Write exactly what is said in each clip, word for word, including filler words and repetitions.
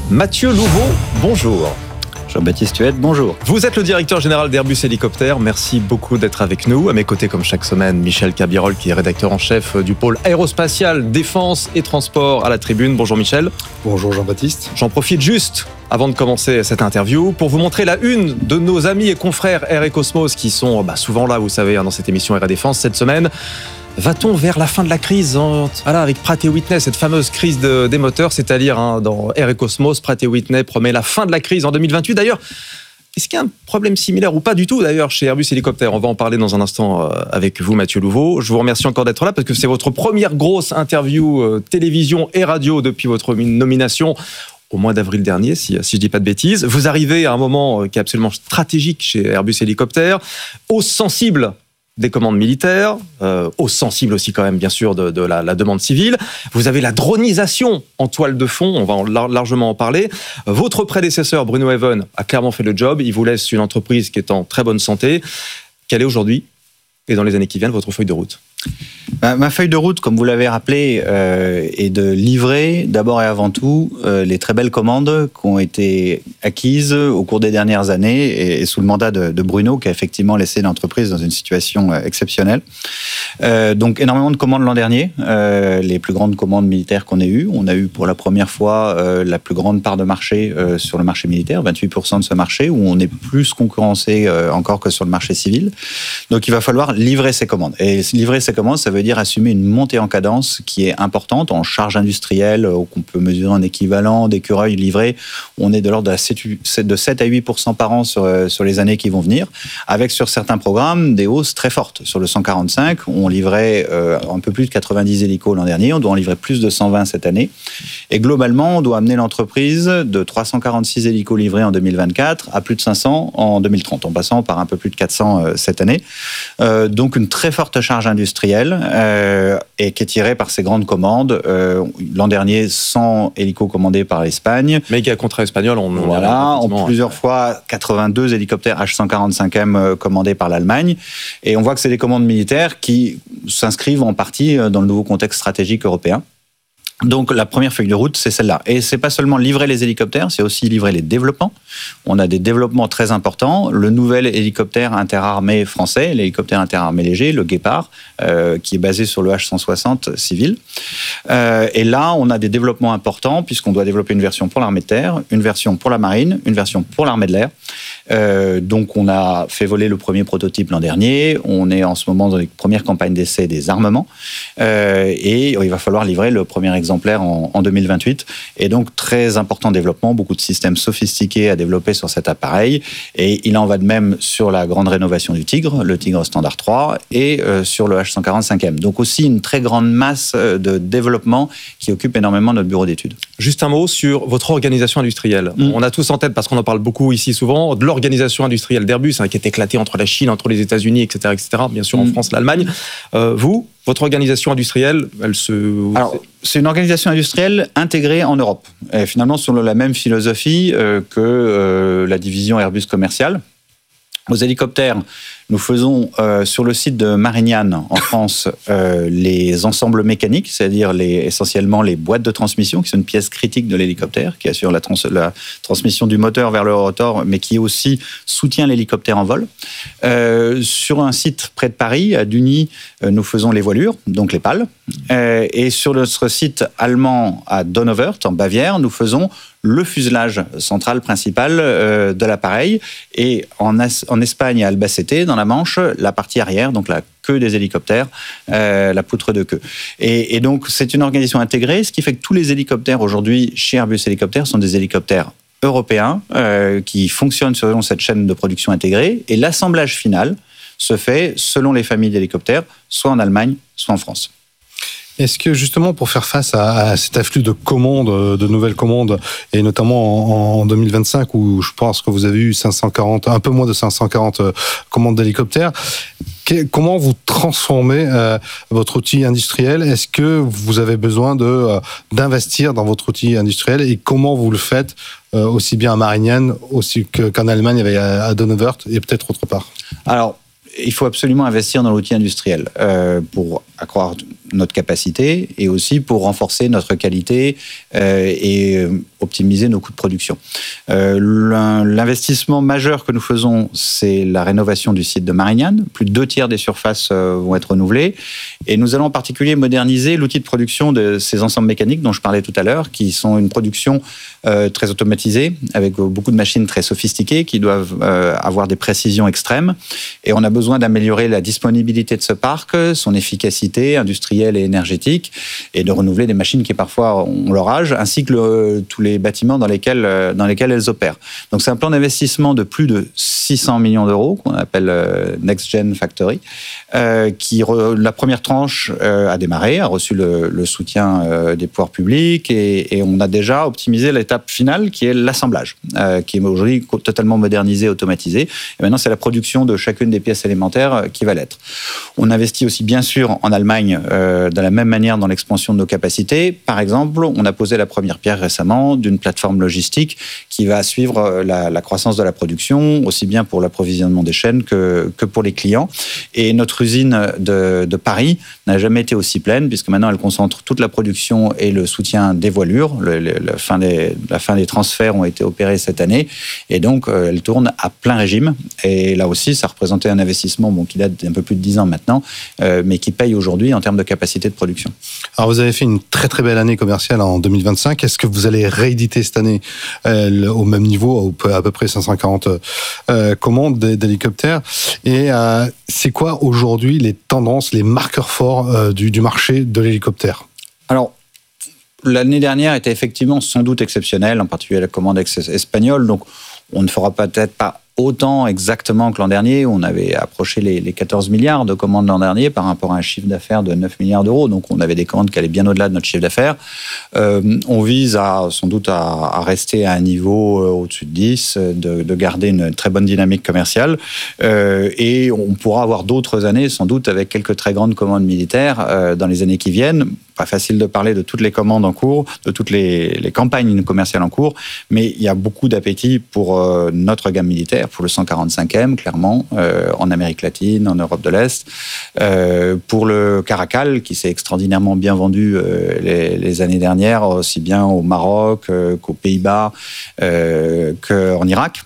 Mathieu Louveau, bonjour. Jean-Baptiste Huette, bonjour. Vous êtes le directeur général d'Airbus Hélicoptères. Merci beaucoup d'être avec nous. À mes côtés, comme chaque semaine, Michel Cabirol, qui est rédacteur en chef du pôle aérospatial, défense et transport à la Tribune. Bonjour Michel. Bonjour Jean-Baptiste. J'en profite juste avant de commencer cette interview pour vous montrer la une de nos amis et confrères Air et Cosmos qui sont bah, souvent là, vous savez, hein, dans cette émission Air et Défense cette semaine. Va-t-on vers la fin de la crise en, voilà, avec Pratt et Whitney, cette fameuse crise de, des moteurs, c'est-à-dire hein, dans Air et Cosmos, Pratt et Whitney promet la fin de la crise en deux mille vingt-huit. D'ailleurs, est-ce qu'il y a un problème similaire ou pas du tout d'ailleurs chez Airbus Hélicoptères? On va en parler dans un instant euh, avec vous, Mathieu Louveau. Je vous remercie encore d'être là parce que c'est votre première grosse interview euh, télévision et radio depuis votre nomination au mois d'avril dernier, si, si je ne dis pas de bêtises. Vous arrivez à un moment qui est absolument stratégique chez Airbus Hélicoptères, hausse sensible des commandes militaires, euh, hausse sensible aussi quand même bien sûr de, de la, la demande civile. Vous avez la dronisation en toile de fond, on va en, largement en parler. Votre prédécesseur Bruno Even a clairement fait le job, il vous laisse une entreprise qui est en très bonne santé. Quelle est aujourd'hui, et dans les années qui viennent, votre feuille de route ? Ma feuille de route, comme vous l'avez rappelé, euh, est de livrer d'abord et avant tout euh, les très belles commandes qui ont été acquises au cours des dernières années et, et sous le mandat de, de Bruno, qui a effectivement laissé l'entreprise dans une situation euh, exceptionnelle. Euh, donc énormément de commandes l'an dernier, euh, les plus grandes commandes militaires qu'on ait eues. On a eu pour la première fois euh, la plus grande part de marché euh, sur le marché militaire, vingt-huit pour cent de ce marché, où on est plus concurrencé euh, encore que sur le marché civil. Donc il va falloir livrer ces commandes. Et livrer ces commandes, ça veut dire assumer une montée en cadence qui est importante en charge industrielle, qu'on peut mesurer en équivalent d'écureuils livrés. On est de l'ordre de sept à huit pour cent par an sur, sur les années qui vont venir, avec sur certains programmes des hausses très fortes. Sur le cent quarante-cinq, on livrait euh, un peu plus de quatre-vingt-dix hélicos l'an dernier, on doit en livrer plus de cent vingt cette année. Et globalement, on doit amener l'entreprise de trois cent quarante-six hélicos livrés en deux mille vingt-quatre à plus de cinq cents en deux mille trente, en passant par un peu plus de quatre cents euh, cette année. Euh, donc une très forte charge industrielle. Euh, et qui est tiré par ces grandes commandes. Euh, l'an dernier, cent hélicos commandés par l'Espagne. Méga contrat espagnol, on voilà, en plusieurs fois quatre-vingt-deux hélicoptères H cent quarante-cinq M commandés par l'Allemagne. Et on voit que c'est des commandes militaires qui s'inscrivent en partie dans le nouveau contexte stratégique européen. Donc la première feuille de route, c'est celle-là. Et c'est pas seulement livrer les hélicoptères, c'est aussi livrer les développements. On a des développements très importants. Le nouvel hélicoptère interarmé français, l'hélicoptère interarmé léger, le Guépard, euh, qui est basé sur le H cent soixante civil. Euh, et là, on a des développements importants puisqu'on doit développer une version pour l'armée de terre, une version pour la marine, une version pour l'armée de l'air. Euh, donc on a fait voler le premier prototype l'an dernier. On est en ce moment dans les premières campagnes d'essai des armements. Euh, et il va falloir livrer le premier exemplaire en, en deux mille vingt-huit. Et donc très important développement, beaucoup de systèmes sophistiqués à développer sur cet appareil. Et il en va de même sur la grande rénovation du Tigre, le Tigre Standard trois, et euh, sur le H cent quarante-cinq M. Donc aussi une très grande masse de développement qui occupe énormément notre bureau d'études. Juste un mot sur votre organisation industrielle. Mmh. On a tous en tête, parce qu'on en parle beaucoup ici souvent, de l'organisation industrielle d'Airbus, hein, qui est éclatée entre la Chine, entre les États-Unis, et cetera, et cetera. Bien sûr, en mmh. France, l'Allemagne. Euh, vous, votre organisation industrielle, elle se... Alors, c'est une organisation industrielle intégrée en Europe. Et finalement, sur la même philosophie euh, que euh, la division Airbus commerciale. Aux hélicoptères, nous faisons euh, sur le site de Marignane, en France, euh, les ensembles mécaniques, c'est-à-dire les, essentiellement les boîtes de transmission, qui sont une pièce critique de l'hélicoptère, qui assure la, trans- la transmission du moteur vers le rotor, mais qui aussi soutient l'hélicoptère en vol. Euh, sur un site près de Paris, à Duny, euh, nous faisons les voilures, donc les pales. Euh, et sur notre site allemand à Donauwörth, en Bavière, nous faisons le fuselage central principal euh, de l'appareil. Et en, As- en Espagne, à Albacete, dans la Manche, la partie arrière, donc la queue des hélicoptères, euh, la poutre de queue. Et, et donc, c'est une organisation intégrée, ce qui fait que tous les hélicoptères aujourd'hui chez Airbus Hélicoptères sont des hélicoptères européens euh, qui fonctionnent selon cette chaîne de production intégrée. Et l'assemblage final se fait selon les familles d'hélicoptères, soit en Allemagne, soit en France. Est-ce que justement pour faire face à, à cet afflux de commandes, de nouvelles commandes, et notamment en, en deux mille vingt-cinq où je pense que vous avez eu cinq cent quarante, un peu moins de cinq cent quarante commandes d'hélicoptères, que, comment vous transformez euh, votre outil industriel ? Est-ce que vous avez besoin de, euh, d'investir dans votre outil industriel et comment vous le faites euh, aussi bien à Marignane aussi que, qu'en Allemagne, à Donauwörth et peut-être autre part ? Alors, il faut absolument investir dans l'outil industriel euh, pour accroître notre capacité et aussi pour renforcer notre qualité euh, et optimiser nos coûts de production. Euh, l'investissement majeur que nous faisons, c'est la rénovation du site de Marignane. Plus de deux tiers des surfaces euh, vont être renouvelées. Et nous allons en particulier moderniser l'outil de production de ces ensembles mécaniques dont je parlais tout à l'heure, qui sont une production euh, très automatisée, avec beaucoup de machines très sophistiquées qui doivent euh, avoir des précisions extrêmes. Et on a besoin d'améliorer la disponibilité de ce parc, son efficacité industrielle et énergétique, et de renouveler des machines qui parfois ont leur âge, ainsi que le, tous les bâtiments dans lesquels, dans lesquels elles opèrent. Donc c'est un plan d'investissement de plus de six cents millions d'euros, qu'on appelle euh, Next Gen Factory, euh, qui re, la première tranche euh, a démarré, a reçu le, le soutien euh, des pouvoirs publics, et, et on a déjà optimisé l'étape finale, qui est l'assemblage, euh, qui est aujourd'hui totalement modernisé, automatisé. Et maintenant, c'est la production de chacune des pièces élémentaires qui va l'être. On investit aussi, bien sûr, en Allemagne, euh, de la même manière dans l'expansion de nos capacités. Par exemple, on a posé la première pierre récemment d'une plateforme logistique qui va suivre la, la croissance de la production, aussi bien pour l'approvisionnement des chaînes que, que pour les clients. Et notre usine de, de Paris n'a jamais été aussi pleine, puisque maintenant elle concentre toute la production et le soutien des voilures. Le, le, la, fin des, la fin des transferts ont été opérés cette année, et donc euh, elle tourne à plein régime. Et là aussi, ça représentait un investissement bon, qui date d'un peu plus de dix ans maintenant, euh, mais qui paye aujourd'hui en termes de capacité de production. Alors vous avez fait une très très belle année commerciale en deux mille vingt-cinq. Est-ce que vous allez rééditer cette année euh, au même niveau, à peu près cinq cent quarante euh, commandes d'hélicoptères? Et euh, c'est quoi aujourd'hui les tendances, les marqueurs forts euh, du, du marché de l'hélicoptère? Alors, l'année dernière était effectivement sans doute exceptionnelle, en particulier la commande espagnole. Donc, on ne fera peut-être pas autant exactement que l'an dernier. On avait approché les, les quatorze milliards de commandes l'an dernier par rapport à un chiffre d'affaires de neuf milliards d'euros. Donc, on avait des commandes qui allaient bien au-delà de notre chiffre d'affaires. Euh, on vise à, sans doute à, à rester à un niveau euh, au-dessus de dix, de, de garder une très bonne dynamique commerciale. Euh, et on pourra avoir d'autres années, sans doute, avec quelques très grandes commandes militaires euh, dans les années qui viennent. Pas facile de parler de toutes les commandes en cours, de toutes les, les campagnes commerciales en cours, mais il y a beaucoup d'appétit pour euh, notre gamme militaire, pour le cent quarante-cinquième, clairement, euh, en Amérique latine, en Europe de l'Est, euh, pour le Caracal, qui s'est extraordinairement bien vendu euh, les, les années dernières, aussi bien au Maroc euh, qu'aux Pays-Bas, euh, qu'en Irak.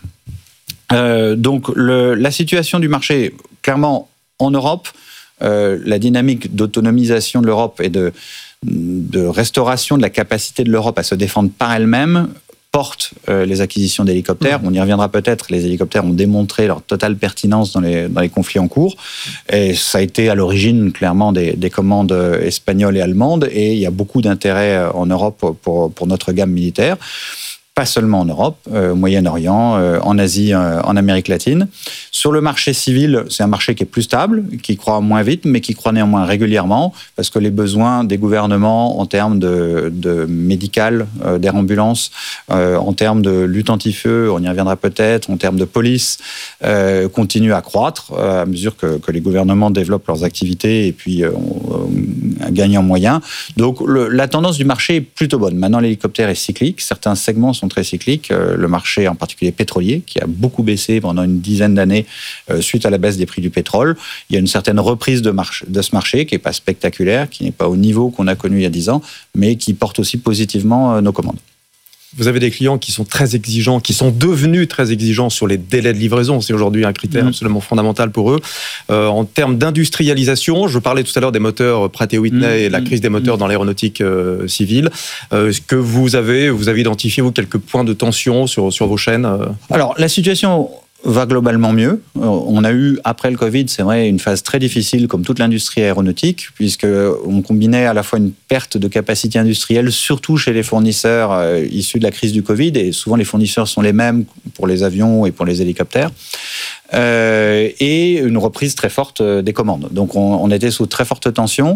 Euh, donc, le, la situation du marché, clairement, en Europe, Euh, la dynamique d'autonomisation de l'Europe et de, de restauration de la capacité de l'Europe à se défendre par elle-même porte euh, les acquisitions d'hélicoptères. Mmh. On y reviendra peut-être. Les hélicoptères ont démontré leur totale pertinence dans les, dans les conflits en cours. Et ça a été à l'origine, clairement, des, des commandes espagnoles et allemandes. Et il y a beaucoup d'intérêt en Europe pour, pour notre gamme militaire. Pas seulement en Europe, euh, au Moyen-Orient, euh, en Asie, euh, en Amérique latine. Sur le marché civil, c'est un marché qui est plus stable, qui croît moins vite, mais qui croît néanmoins régulièrement, parce que les besoins des gouvernements en termes de, de médical, euh, d'air ambulance, euh, en termes de lutte anti-feu, on y reviendra peut-être, en termes de police, euh, continuent à croître euh, à mesure que, que les gouvernements développent leurs activités et puis euh, on, on gagne en moyens. Donc le, la tendance du marché est plutôt bonne. Maintenant, l'hélicoptère est cyclique. Certains segments sont très cycliques. Euh, le marché, en particulier pétrolier, qui a beaucoup baissé pendant une dizaine d'années euh, suite à la baisse des prix du pétrole. Il y a une certaine reprise de, marche, de ce marché qui n'est pas spectaculaire, qui n'est pas au niveau qu'on a connu il y a dix ans, mais qui porte aussi positivement euh, nos commandes. Vous avez des clients qui sont très exigeants, qui sont devenus très exigeants sur les délais de livraison. C'est aujourd'hui un critère mmh. absolument fondamental pour eux. Euh, en termes d'industrialisation, je parlais tout à l'heure des moteurs Pratt et Whitney mmh. et la crise des moteurs mmh. dans l'aéronautique euh, civile. Euh, est-ce que vous avez, vous avez identifié, vous, quelques points de tension sur, sur vos chaînes euh... Alors, la situation va globalement mieux. On a eu, après le Covid, c'est vrai, une phase très difficile, comme toute l'industrie aéronautique, puisqu'on combinait à la fois une perte de capacité industrielle, surtout chez les fournisseurs euh, issus de la crise du Covid, et souvent les fournisseurs sont les mêmes pour les avions et pour les hélicoptères, euh, et une reprise très forte des commandes. Donc on, on était sous très forte tension.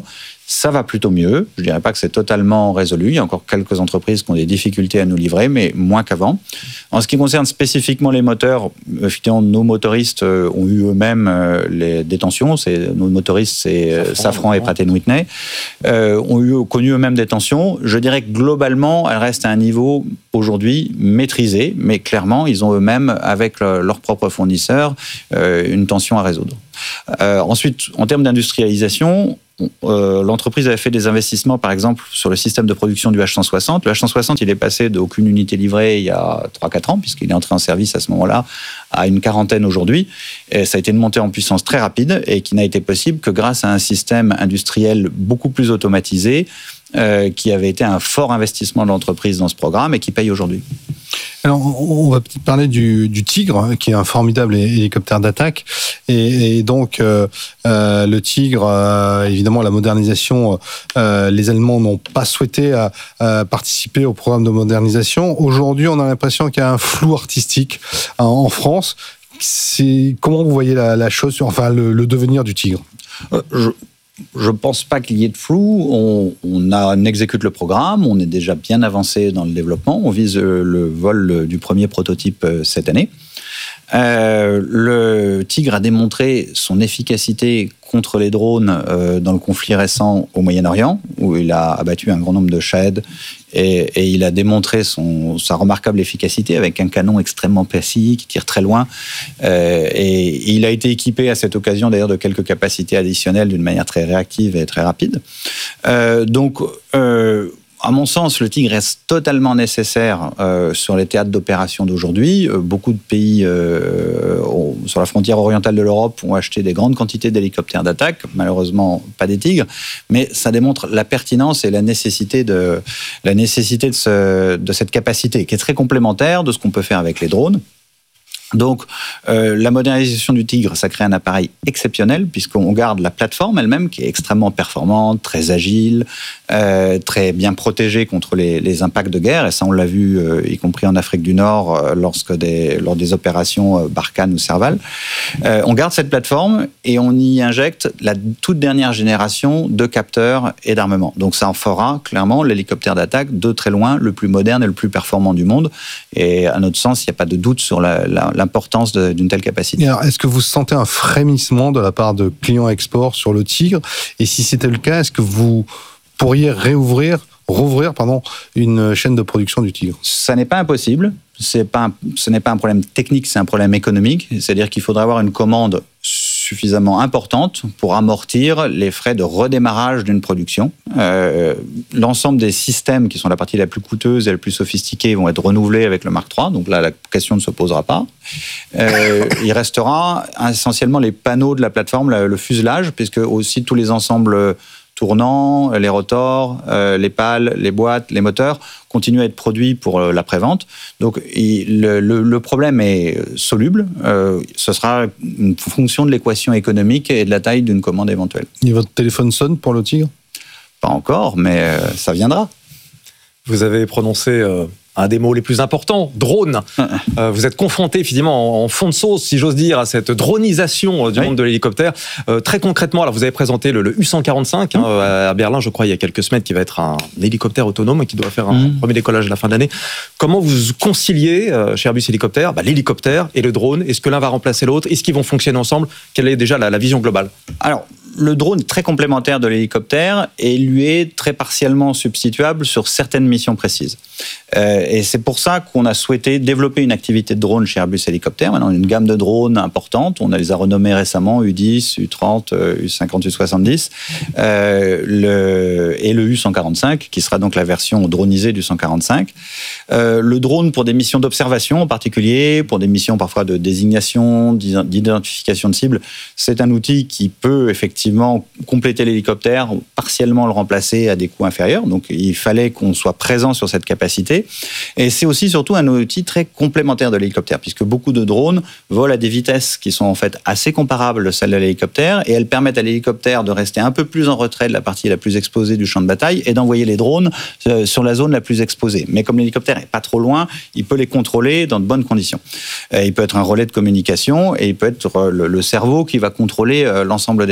Ça va plutôt mieux. Je ne dirais pas que c'est totalement résolu. Il y a encore quelques entreprises qui ont des difficultés à nous livrer, mais moins qu'avant. En ce qui concerne spécifiquement les moteurs, effectivement, nos motoristes ont eu eux-mêmes les détentions. C'est, nos motoristes, c'est Safran, Safran et Pratt and Whitney, euh, ont eu, connu eux-mêmes des tensions. Je dirais que globalement, elles restent à un niveau aujourd'hui maîtrisé, mais clairement, ils ont eux-mêmes, avec le, leurs propres fournisseurs, euh, une tension à résoudre. Euh, ensuite, en termes d'industrialisation, Euh, l'entreprise avait fait des investissements, par exemple, sur le système de production du H cent soixante. Le H cent soixante, il est passé d'aucune unité livrée il y a trois à quatre ans, puisqu'il est entré en service à ce moment-là, à une quarantaine aujourd'hui. Et ça a été une montée en puissance très rapide et qui n'a été possible que grâce à un système industriel beaucoup plus automatisé, euh, qui avait été un fort investissement de l'entreprise dans ce programme et qui paye aujourd'hui. Alors, on va peut-être parler du, du Tigre, qui est un formidable hélicoptère d'attaque. Et, et donc, euh, euh, le Tigre, euh, évidemment, la modernisation, euh, les Allemands n'ont pas souhaité à, à participer au programme de modernisation. Aujourd'hui, on a l'impression qu'il y a un flou artistique en, en France. C'est, comment vous voyez la, la chose, enfin, le, le devenir du Tigre ? euh, je... Je ne pense pas qu'il y ait de flou. On, on, a, on exécute le programme, on est déjà bien avancé dans le développement. On vise le vol du premier prototype cette année. Euh, le Tigre a démontré son efficacité contre les drones euh, dans le conflit récent au Moyen-Orient, où il a abattu un grand nombre de Shahed et, et il a démontré son, sa remarquable efficacité avec un canon extrêmement précis qui tire très loin. Euh, et il a été équipé à cette occasion d'ailleurs de quelques capacités additionnelles d'une manière très réactive et très rapide. Euh, donc, euh, à mon sens, le Tigre reste totalement nécessaire euh, sur les théâtres d'opération d'aujourd'hui. Euh, beaucoup de pays euh, ont, sur la frontière orientale de l'Europe ont acheté des grandes quantités d'hélicoptères d'attaque. Malheureusement, pas des Tigres, mais ça démontre la pertinence et la nécessité de la nécessité de, ce, de cette capacité qui est très complémentaire de ce qu'on peut faire avec les drones. Donc, euh, la modernisation du Tigre, ça crée un appareil exceptionnel puisqu'on garde la plateforme elle-même qui est extrêmement performante, très agile, euh, très bien protégée contre les, les impacts de guerre. Et ça, on l'a vu, euh, y compris en Afrique du Nord, euh, lorsque des, lors des opérations euh, Barkhane ou Serval. Euh, on garde cette plateforme et on y injecte la toute dernière génération de capteurs et d'armement. Donc, ça en fera clairement l'hélicoptère d'attaque de très loin le plus moderne et le plus performant du monde. Et à notre sens, il n'y a pas de doute sur la, la, l'importance de, d'une telle capacité. Alors, est-ce que vous sentez un frémissement de la part de clients export sur le Tigre ? Et si c'était le cas, est-ce que vous pourriez réouvrir, rouvrir pardon, une chaîne de production du Tigre ? Ça n'est pas impossible. C'est pas un, ce n'est pas un problème technique, c'est un problème économique. C'est-à-dire qu'il faudra avoir une commande suffisamment importante pour amortir les frais de redémarrage d'une production. Euh, l'ensemble des systèmes qui sont la partie la plus coûteuse et la plus sophistiquée vont être renouvelés avec le Mark trois, donc là la question ne se posera pas. Euh, il restera essentiellement les panneaux de la plateforme, le, le fuselage, puisque aussi tous les ensembles tournants, les rotors, euh, les pales, les boîtes, les moteurs continuent à être produits pour euh, la prévente. Donc il, le, le, le problème est soluble. Euh, ce sera une fonction de l'équation économique et de la taille d'une commande éventuelle. Et votre téléphone sonne pour le Tigre ? Pas encore, mais euh, ça viendra. Vous avez prononcé euh, un des mots les plus importants, drone. euh, vous êtes confronté effectivement en, en fond de sauce, si j'ose dire, à cette dronisation euh, du oui. monde de l'hélicoptère. Euh, très concrètement, alors vous avez présenté le, le U cent quarante-cinq mmh. hein, à Berlin, je crois, il y a quelques semaines, qui va être un, un hélicoptère autonome qui doit faire un mmh. premier décollage à la fin de l'année. Comment vous conciliez euh, chez Airbus Hélicoptère bah, l'hélicoptère et le drone ? Est-ce que l'un va remplacer l'autre ? Est-ce qu'ils vont fonctionner ensemble ? Quelle est déjà la, la vision globale ? Alors, le drone est très complémentaire de l'hélicoptère et lui est très partiellement substituable sur certaines missions précises. Euh, et c'est pour ça qu'on a souhaité développer une activité de drone chez Airbus Hélicoptère. Maintenant, une gamme de drones importante. On les a renommés récemment U dix, U trente, U cinquante, U soixante-dix euh, le, et le U cent quarante-cinq, qui sera donc la version dronisée du cent quarante-cinq. Euh, le drone pour des missions d'observation en particulier, pour des missions parfois de désignation, d'identification de cibles, c'est un outil qui peut effectivement compléter l'hélicoptère, partiellement le remplacer à des coûts inférieurs. Donc, il fallait qu'on soit présent sur cette capacité. Et c'est aussi surtout un outil très complémentaire de l'hélicoptère, puisque beaucoup de drones volent à des vitesses qui sont en fait assez comparables à celles de l'hélicoptère, et elles permettent à l'hélicoptère de rester un peu plus en retrait de la partie la plus exposée du champ de bataille et d'envoyer les drones sur la zone la plus exposée. Mais comme l'hélicoptère n'est pas trop loin, il peut les contrôler dans de bonnes conditions. Il peut être un relais de communication et il peut être le cerveau qui va contrôler l'ensemble des drones.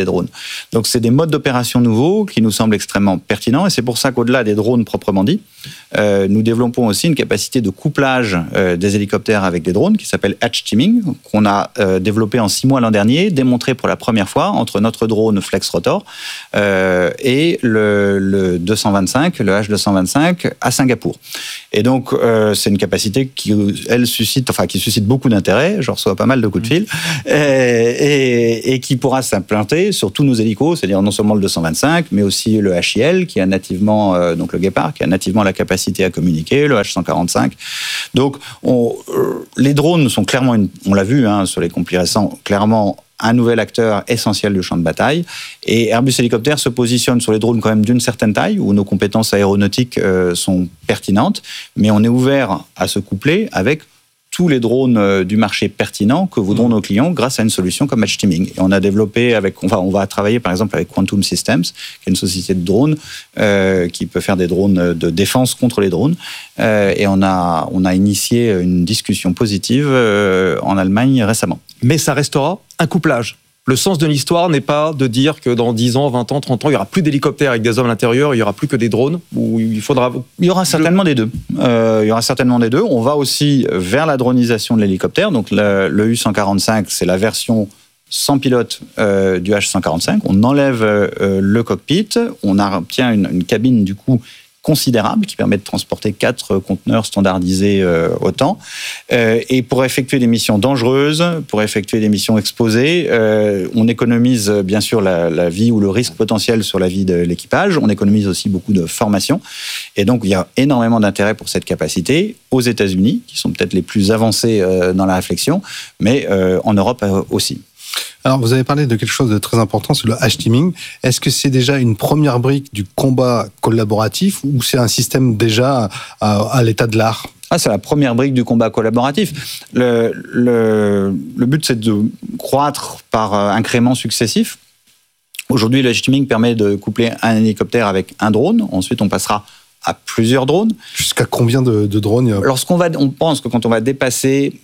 Donc c'est des modes d'opération nouveaux qui nous semblent extrêmement pertinents et c'est pour ça qu'au-delà des drones proprement dits, euh, nous développons aussi une capacité de couplage euh, des hélicoptères avec des drones qui s'appelle Hatch Teaming, qu'on a euh, développé en six mois l'an dernier, démontré pour la première fois entre notre drone Flex Rotor euh, et le, le deux cent vingt-cinq, le H deux cent vingt-cinq à Singapour. Et donc euh, c'est une capacité qui, elle, suscite, enfin, qui suscite beaucoup d'intérêt, je reçois pas mal de coups de fil, et, et, et qui pourra s'implanter sur tous nos hélicos, c'est-à-dire non seulement le deux cent vingt-cinq, mais aussi le H I L, qui a nativement, euh, donc le Guépard, qui a nativement la capacité à communiquer, le H cent quarante-cinq. Donc, on, euh, les drones sont clairement, une, on l'a vu hein, sur les conflits récents, clairement un nouvel acteur essentiel du champ de bataille. Et Airbus Hélicoptères se positionne sur les drones quand même d'une certaine taille, où nos compétences aéronautiques euh, sont pertinentes, mais on est ouvert à se coupler avec tous les drones du marché pertinents que voudront nos clients grâce à une solution comme Hatch Teaming. Et on a développé avec, enfin, on va travailler par exemple avec Quantum Systems, qui est une société de drones euh, qui peut faire des drones de défense contre les drones. Euh, et on a, on a initié une discussion positive euh, en Allemagne récemment. Mais ça restera un couplage. Le sens de l'histoire n'est pas de dire que dans dix ans, vingt ans, trente ans, il n'y aura plus d'hélicoptères avec des hommes à l'intérieur, il n'y aura plus que des drones, ou il faudra... Il y aura certainement des deux. Euh, il y aura certainement des deux. On va aussi vers la dronisation de l'hélicoptère. Donc le, le U cent quarante-cinq, c'est la version sans pilote euh, du H cent quarante-cinq. On enlève euh, le cockpit, on obtient une, une cabine du coup considérable qui permet de transporter quatre conteneurs standardisés euh, au temps. Euh, et pour effectuer des missions dangereuses, pour effectuer des missions exposées, euh, on économise bien sûr la, la vie ou le risque potentiel sur la vie de l'équipage. On économise aussi beaucoup de formation. Et donc, il y a énormément d'intérêt pour cette capacité aux États-Unis, qui sont peut-être les plus avancés euh, dans la réflexion, mais euh, en Europe euh, aussi. Alors, vous avez parlé de quelque chose de très important, c'est le Hatch Teaming. Est-ce que c'est déjà une première brique du combat collaboratif ou c'est un système déjà à, à l'état de l'art ? Ah, c'est la première brique du combat collaboratif. Le, le, le but, c'est de croître par incréments successifs. Aujourd'hui, le Hatch Teaming permet de coupler un hélicoptère avec un drone. Ensuite, on passera à plusieurs drones. Jusqu'à combien de, de drones ? Lorsqu'on va, on pense que quand on va dépasser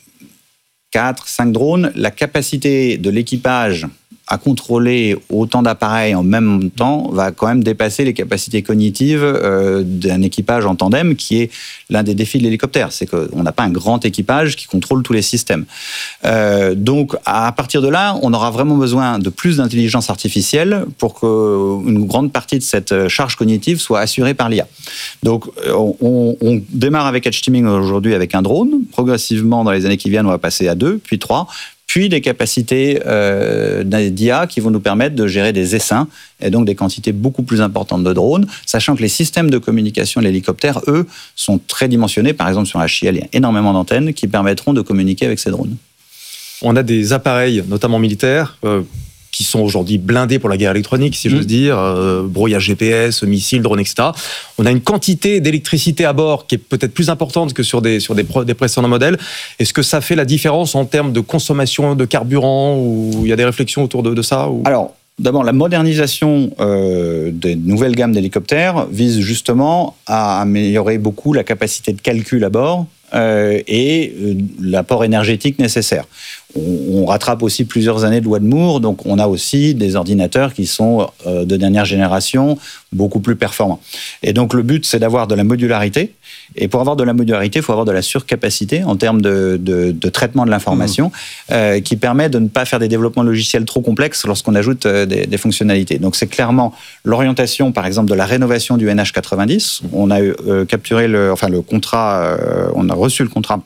quatre, cinq drones, la capacité de l'équipage à contrôler autant d'appareils en même temps va quand même dépasser les capacités cognitives euh, d'un équipage en tandem, qui est l'un des défis de l'hélicoptère. C'est qu'on n'a pas un grand équipage qui contrôle tous les systèmes. Euh, donc, à partir de là, on aura vraiment besoin de plus d'intelligence artificielle pour qu'une grande partie de cette charge cognitive soit assurée par l'I A. Donc, on, on démarre avec Hatch Teaming aujourd'hui avec un drone. Progressivement, dans les années qui viennent, on va passer à deux, puis trois, puis des capacités euh, d'I A qui vont nous permettre de gérer des essaims et donc des quantités beaucoup plus importantes de drones, sachant que les systèmes de communication de l'hélicoptère, eux, sont très dimensionnés. Par exemple, sur H I L, il y a énormément d'antennes qui permettront de communiquer avec ces drones. On a des appareils, notamment militaires, euh, qui sont aujourd'hui blindés pour la guerre électronique, si mmh. j'ose dire, euh, brouillage G P S, missiles, drones, et cetera. On a une quantité d'électricité à bord qui est peut-être plus importante que sur des, sur des, des précédents modèles. Est-ce que ça fait la différence en termes de consommation de carburant, ou il y a des réflexions autour de, de ça ou... Alors, d'abord, la modernisation euh, des nouvelles gammes d'hélicoptères vise justement à améliorer beaucoup la capacité de calcul à bord euh, et euh, l'apport énergétique nécessaire. On, on rattrape aussi plusieurs années de loi de Moore, donc on a aussi des ordinateurs qui sont euh, de dernière génération, beaucoup plus performants. Et donc le but, c'est d'avoir de la modularité. Et pour avoir de la modularité, il faut avoir de la surcapacité en termes de, de, de traitement de l'information, mmh. euh, qui permet de ne pas faire des développements logiciels trop complexes lorsqu'on ajoute euh, des, des fonctionnalités. Donc c'est clairement l'orientation, par exemple, de la rénovation du N H quatre-vingt-dix. On a euh, capturé le, enfin le contrat, euh, on a reçu le contrat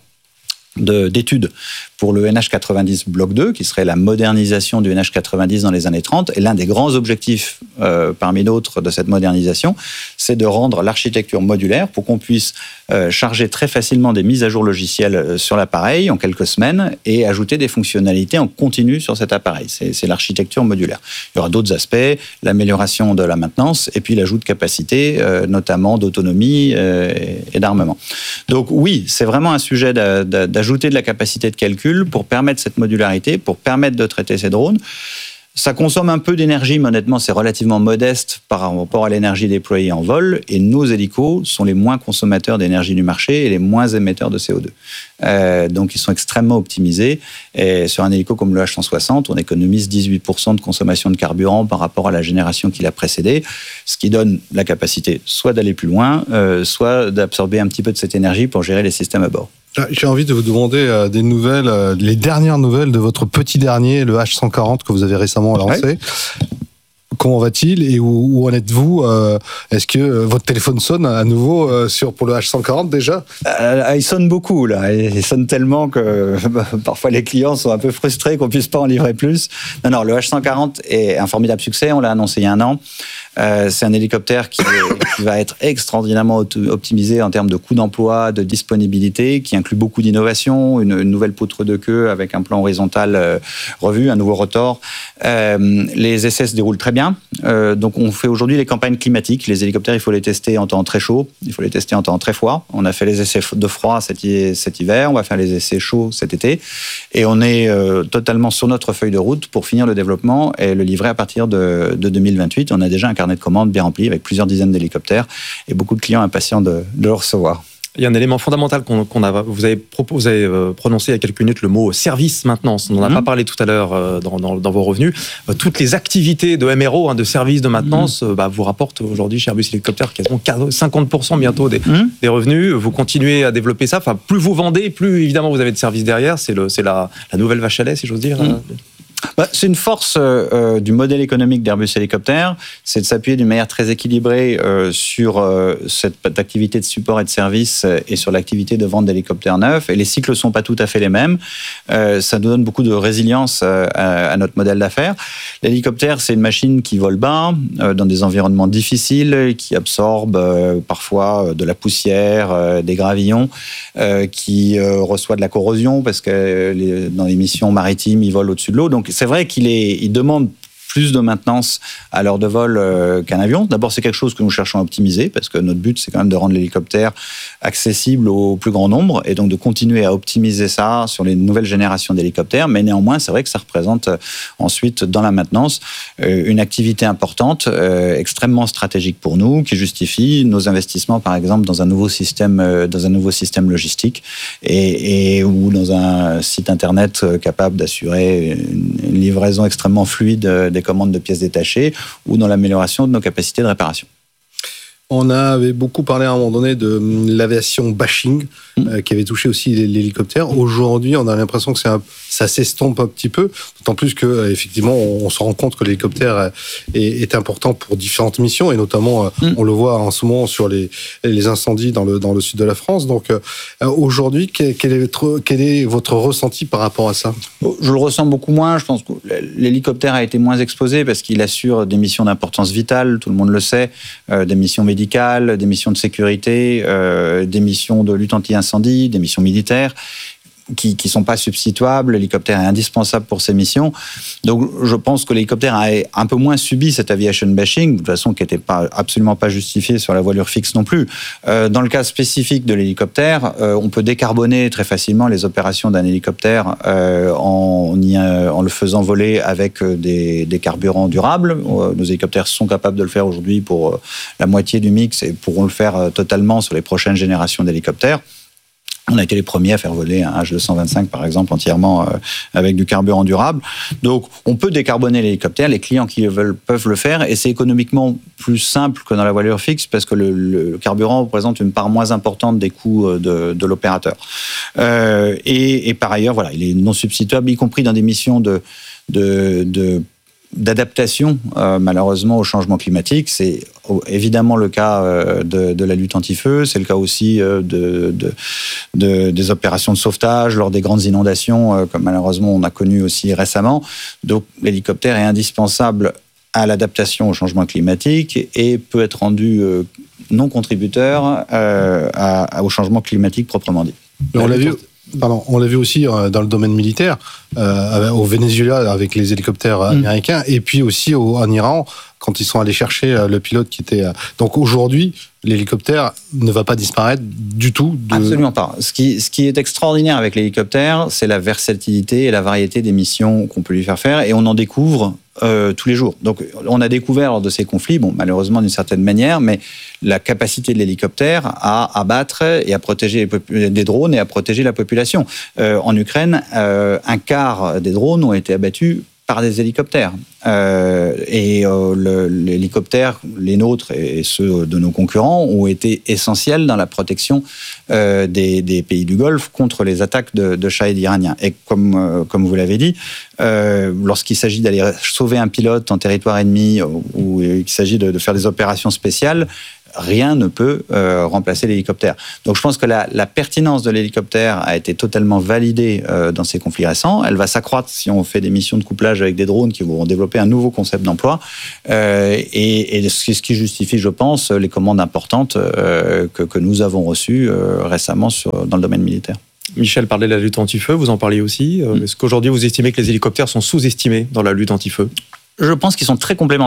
de, d'études pour le N H quatre-vingt-dix Bloc deux, qui serait la modernisation du N H quatre-vingt-dix dans les années trente. Et l'un des grands objectifs, euh, parmi d'autres, de cette modernisation, c'est de rendre l'architecture modulaire pour qu'on puisse euh, charger très facilement des mises à jour logicielles sur l'appareil en quelques semaines et ajouter des fonctionnalités en continu sur cet appareil. C'est, c'est l'architecture modulaire. Il y aura d'autres aspects, l'amélioration de la maintenance et puis l'ajout de capacité, euh, notamment d'autonomie euh, et d'armement. Donc oui, c'est vraiment un sujet d'a, d'a, d'ajouter de la capacité de calcul pour permettre cette modularité, pour permettre de traiter ces drones. Ça consomme un peu d'énergie, mais honnêtement, c'est relativement modeste par rapport à l'énergie déployée en vol. Et nos hélicos sont les moins consommateurs d'énergie du marché et les moins émetteurs de C O deux. Euh, donc, ils sont extrêmement optimisés. Et sur un hélico comme le H cent soixante, on économise dix-huit pour cent de consommation de carburant par rapport à la génération qui l'a précédée, ce qui donne la capacité soit d'aller plus loin, euh, soit d'absorber un petit peu de cette énergie pour gérer les systèmes à bord. J'ai envie de vous demander euh, des nouvelles, euh, les dernières nouvelles de votre petit dernier, le H cent quarante, que vous avez récemment lancé. Ouais. Comment va-t-il et où, où en êtes-vous? euh, Est-ce que euh, votre téléphone sonne à nouveau euh, sur, pour le H cent quarante déjà? euh, Il sonne beaucoup, là. Il sonne tellement que bah, parfois les clients sont un peu frustrés qu'on ne puisse pas en livrer plus. Non, non, le H cent quarante est un formidable succès. On l'a annoncé il y a un an. Euh, c'est un hélicoptère qui, est, qui va être extraordinairement optimisé en termes de coût d'emploi, de disponibilité, qui inclut beaucoup d'innovations, une, une nouvelle poutre de queue avec un plan horizontal euh, revu, un nouveau rotor. Euh, les essais se déroulent très bien. Euh, donc on fait aujourd'hui les campagnes climatiques. Les hélicoptères, il faut les tester en temps très chaud, il faut les tester en temps très froid. On a fait les essais de froid cet, cet hiver, on va faire les essais chauds cet été. Et on est euh, totalement sur notre feuille de route pour finir le développement et le livrer à partir de, de deux mille vingt-huit. On a déjà un carnet de commandes bien rempli avec plusieurs dizaines d'hélicoptères et beaucoup de clients impatients de, de le recevoir. Il y a un élément fondamental qu'on, qu'on a, vous avez proposé, euh, prononcé il y a quelques minutes le mot service maintenance. On n'en a mmh. pas parlé tout à l'heure euh, dans, dans, dans vos revenus. Euh, toutes les activités de M R O, hein, de service de maintenance, mmh. euh, bah, vous rapportent aujourd'hui chez Airbus Hélicoptère quasiment cinquante pour cent bientôt des, mmh. des revenus. Vous continuez à développer ça. Enfin, plus vous vendez, plus évidemment vous avez de services derrière. C'est, le, c'est la, la nouvelle vache à lait, si j'ose dire. Mmh. Bah, c'est une force euh, du modèle économique d'Airbus Hélicoptère, c'est de s'appuyer d'une manière très équilibrée euh, sur euh, cette activité de support et de service euh, et sur l'activité de vente d'hélicoptères neufs. Et les cycles ne sont pas tout à fait les mêmes. Euh, ça nous donne beaucoup de résilience euh, à, à notre modèle d'affaires. L'hélicoptère, c'est une machine qui vole bas, euh, dans des environnements difficiles, qui absorbe euh, parfois de la poussière, euh, des gravillons, euh, qui euh, reçoit de la corrosion parce que les, dans les missions maritimes, ils volent au-dessus de l'eau. Donc, c'est vrai qu'il est, il demande plus de maintenance à l'heure de vol euh, qu'un avion. D'abord, c'est quelque chose que nous cherchons à optimiser parce que notre but, c'est quand même de rendre l'hélicoptère accessible au plus grand nombre et donc de continuer à optimiser ça sur les nouvelles générations d'hélicoptères. Mais néanmoins, c'est vrai que ça représente euh, ensuite, dans la maintenance, euh, une activité importante, euh, extrêmement stratégique pour nous, qui justifie nos investissements, par exemple, dans un nouveau système, euh, dans un nouveau système logistique et, et ou dans un site internet euh, capable d'assurer une, une livraison extrêmement fluide euh, des commandes de pièces détachées ou dans l'amélioration de nos capacités de réparation. On avait beaucoup parlé à un moment donné de l'aviation bashing mmh. euh, qui avait touché aussi l'hélicoptère. Aujourd'hui, on a l'impression que c'est un, ça s'estompe un petit peu, d'autant plus que euh, effectivement, on, on se rend compte que l'hélicoptère est, est important pour différentes missions et notamment, mmh. on le voit en ce moment sur les, les incendies dans le dans le sud de la France. Donc euh, aujourd'hui, quel, quel est votre quel est votre ressenti par rapport à ça? Je le ressens beaucoup moins. Je pense que l'hélicoptère a été moins exposé parce qu'il assure des missions d'importance vitale. Tout le monde le sait, euh, des missions médicales, des missions de sécurité, euh, des missions de lutte anti-incendie, des missions militaires qui ne sont pas substituables. L'hélicoptère est indispensable pour ces missions. Donc, je pense que l'hélicoptère a un peu moins subi cet aviation bashing, de toute façon, qui n'était pas, absolument pas justifié sur la voilure fixe non plus. Euh, dans le cas spécifique de l'hélicoptère, euh, on peut décarboner très facilement les opérations d'un hélicoptère euh, en, y, euh, en le faisant voler avec des, des carburants durables. Euh, nos hélicoptères sont capables de le faire aujourd'hui pour euh, la moitié du mix et pourront le faire euh, totalement sur les prochaines générations d'hélicoptères. On a été les premiers à faire voler un H deux cent vingt-cinq, par exemple, entièrement euh, avec du carburant durable. Donc, on peut décarboner l'hélicoptère. Les clients qui le veulent peuvent le faire. Et c'est économiquement plus simple que dans la voilure fixe parce que le, le carburant représente une part moins importante des coûts de, de l'opérateur. Euh, et, et par ailleurs, voilà, il est non substituable, y compris dans des missions de... de, de d'adaptation, euh, malheureusement, au changement climatique. C'est évidemment le cas euh, de, de la lutte anti-feu, c'est le cas aussi euh, de, de, de, des opérations de sauvetage lors des grandes inondations, euh, comme malheureusement on a connu aussi récemment. Donc l'hélicoptère est indispensable à l'adaptation au changement climatique et peut être rendu euh, non contributeur euh, à, à, au changement climatique proprement dit. On l'a vu. Pardon, on l'a vu aussi dans le domaine militaire, euh, au Venezuela avec les hélicoptères américains, mmh. et puis aussi au, en Iran quand ils sont allés chercher le pilote qui était. Donc aujourd'hui, l'hélicoptère ne va pas disparaître du tout. De... Absolument pas. Ce qui, ce qui est extraordinaire avec l'hélicoptère, c'est la versatilité et la variété des missions qu'on peut lui faire faire, et on en découvre euh, tous les jours. Donc, on a découvert lors de ces conflits, bon, malheureusement d'une certaine manière, mais la capacité de l'hélicoptère à abattre et à protéger les popul- des drones et à protéger la population. Euh, en Ukraine, euh, un quart des drones ont été abattus par des hélicoptères. Euh, et euh, le, l'hélicoptère, les nôtres et ceux de nos concurrents, ont été essentiels dans la protection euh, des, des pays du Golfe contre les attaques de, de Shaheds iraniens. Et comme, euh, comme vous l'avez dit, euh, lorsqu'il s'agit d'aller sauver un pilote en territoire ennemi ou, ou il s'agit de, de faire des opérations spéciales, rien ne peut euh, remplacer l'hélicoptère. Donc je pense que la, la pertinence de l'hélicoptère a été totalement validée euh, dans ces conflits récents. Elle va s'accroître si on fait des missions de couplage avec des drones qui vont développer un nouveau concept d'emploi. Euh, et, et ce qui justifie, je pense, les commandes importantes euh, que, que nous avons reçues euh, récemment sur, dans le domaine militaire. Michel parlait de la lutte anti-feu, vous en parliez aussi. Mmh. Est-ce qu'aujourd'hui vous estimez que les hélicoptères sont sous-estimés dans la lutte anti-feu ? Je pense qu'ils sont très complémentaires.